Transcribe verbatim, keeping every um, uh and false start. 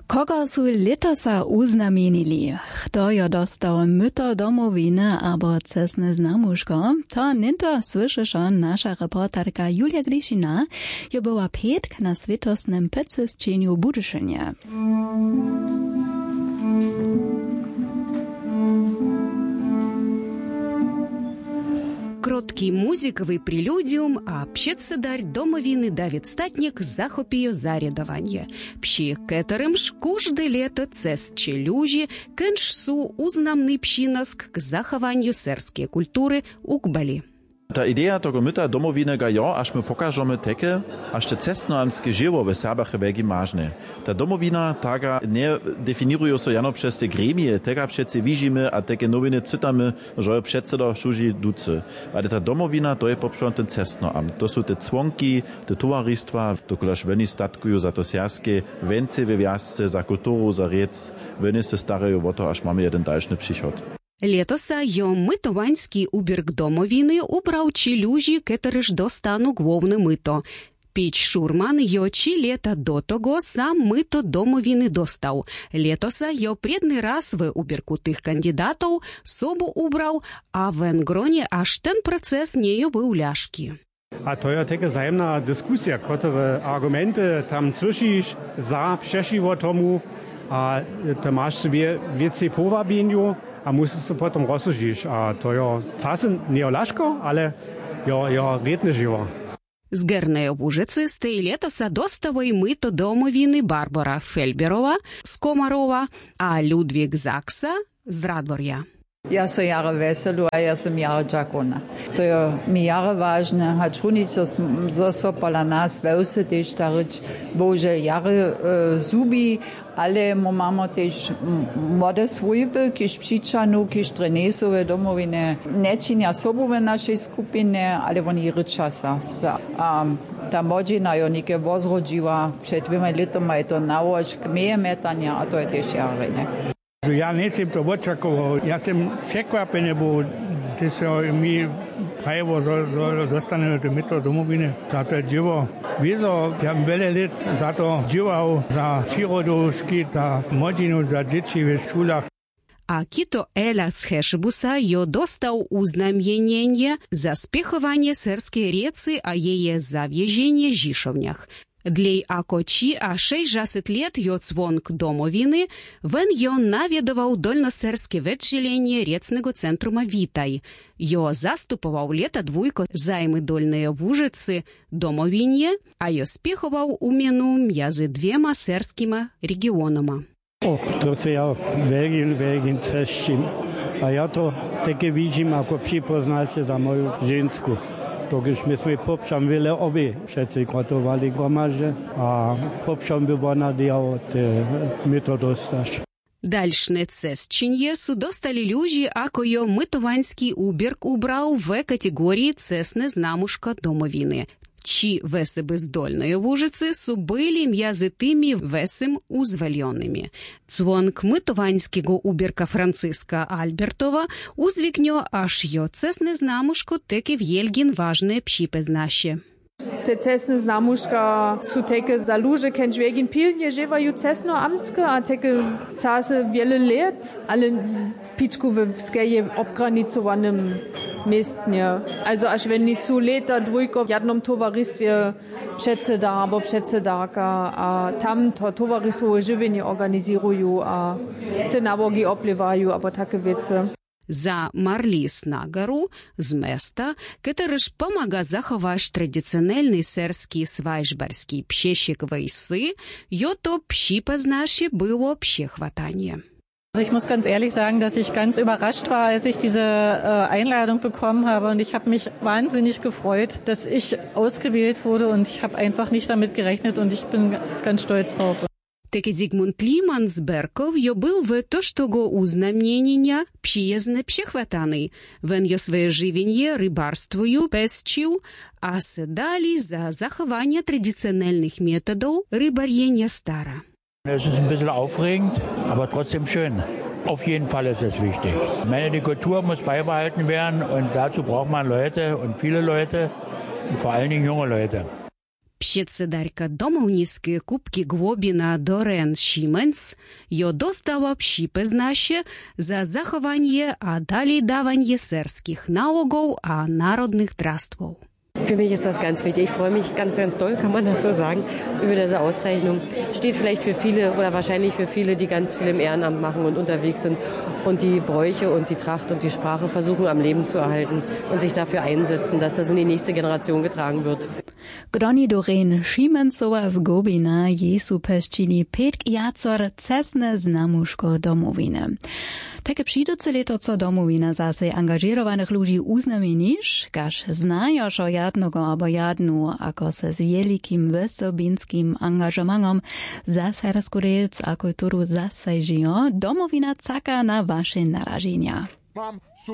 Kogo su letosa uznamenili? Kto jo dostał myto domowiny abo cesne znamuszko? To ninto słyszesza nasza reporterka Julia Grišina, jo była pietk na świetosnym pecyscieniu Budyszynie. Кроткий музиковий прелюдіум, а пщецедарь домовіни Давід Статнік захопіє зарядування. Пщі кетерем ж кожде лето цес челюжі, кенш су узнамний пщінаск к захованню серської культури у Кбалі. Ta idea tego myta domowiny ga jo, aż my pokażemy teke, aż te cestnoamskie żywo w Serbach wegi mażne. Ta domowina taga nie definirują so jano przez te gremie, tega przece widzimy, a teke nowiny czytamy, że przedsedo szuży ducy. Ale ta domowina to je poprzon ten cestnoam. To są te członki, te towarzystwa, dokolaż weny statkują za to serskie, wence we wiasce, za kulturu, za riec, weny se starają o to, aż mamy jeden dalszy przychod. Летоса йо митованський убірк домовіни убрав челюжі, кетериш до стану главне мито. Піч Шурман йо чи лета до того сам мито домовіни достав. Летоса йо предний раз в убірку тих кандидатов собу убрав, а в Енгроні аж ten процес не йо був ляшки. A to je taka zajemna dyskusja, które argumenty tam słyszysz za przeciwko tomu, a ty masz sobie więcej powabieniu, a musisz to potem rozsłużyć. A to jest czasem nie łażko, ale jest redne żywo. З Гернею Бужиці з тей летоса доставай мито домовіни Барбара Фельберова з Комарова, а Людвиг Закса з Радворя. Ja sam jara veselu, a ja sam jara džakona. To je mi jara važne, hač huničo so pola nas velse tež tarič, bože jara uh, zubi, ale mo mamo tež mode svojbe, kiž pšičanu, kiž trenesove domovine, nečinja sobu v našej skupine, ale oni riča sas. Um, ta modžina jo neke vozrodživa, pred dvema letoma je to navoč kmeje metanja, a to je tež jara, ne? Ja nisam to očakovao, ja sam překvapen, bo ti se mi prajevo dostane do mito domovine. Zato je dživo vizo, ja vele let zato dživao za přírodu, škita, modžinu za dječi v šulah. А Кито Еля з Хешебуса йо достав узнам'єнєнє за спіховання серської реці, а її зав'єження жішовнях. Для акочі, а шестьдесят лет йо цвонк домовіни, вен йо навідував дольносерське відділення рецного центрума Вітай. Йо заступував лета двойко займи дольної вужиці домовіння, а йо спіхував уміну м'язи двома серськими регіонами. О, to se ja veľmi, veľmi treším. A ja to také vidím, ako připoznače za moju žensku. Tokiž my sme popšam vele obi všetci kotovali gromaže a popšam by vona diao te mi to dostaš. Дальшне цесчинє су достали люжі, ако йо митованський убірк убрав в категорії цесне знамушка домовіни. Чи веси бездольної вужиці су били м'язи тими весим узвальоними. Цвонк митованського убірка Франциска Альбертова узвікньо аж йо цесне знамушко теки в'єльгін важне пшіпезнаще. Te cesne znamuška su teke za luže kenč vegin pilnje živaju cesno amtske, a teke case wiele let, ale pičku w skeje obgranicovanem mestnje. Also až wenn nisu leta dvojko v jednom tovaristwie předseda abo předsedarka a tam to tovaristvoje življenje organiziruju a te nabogi oplivaju abo take věce. За Марліс Нагару з места, кетериш помага заховаш традиционельний серський свайшбарський пщещик вейси, йото пщіпознаші було пщехватання. Also ich muss ganz ehrlich sagen, dass ich ganz überrascht war, als ich diese äh, Einladung bekommen habe und ich habe mich wahnsinnig gefreut, dass ich ausgewählt wurde und ich habe einfach nicht damit gerechnet und ich bin ganz stolz drauf. Теки Зигмунд Ліман з Берков йо був в то, що го узнамнєнення пщієзне пщехватаний. Вен йо своє живінє рибарствою песчив, а седалі за заховання традиціональних методів рибар'єння стара. Es ist ein bisschen aufregend, aber trotzdem schön. Auf jeden Fall ist es wichtig. Ich meine, die Kultur muss beibehalten werden und dazu braucht man Leute und viele Leute und vor allen Dingen junge Leute. Předsedarka domovnické kubky Głobina Doreen Siemens jo dostała przyznasie za zachowanie a dalej dawanie serskich nałogów a narodnych drastwów. Für mich ist das ganz wichtig. Ich freue mich ganz, ganz doll, kann man das so sagen, über diese Auszeichnung. Steht vielleicht für viele oder wahrscheinlich für viele, die ganz viel im Ehrenamt machen und unterwegs sind und die Bräuche und die Tracht und die Sprache versuchen am Leben zu erhalten und sich dafür einsetzen, dass das in die nächste Generation getragen wird. Gdoni Doreen Siemensova z Głobina Jesu peszčili petk jacor cesne znamuško domowine. Takie przyjduce leto co domowina zase angażowanych ludzi uznamienisz, każ znają o jadnego albo jadnu, ako se z wielkim wysobinskim angażowaniem za sersku rec a kulturu zase żyją, domowina czeka na wasze narażenia.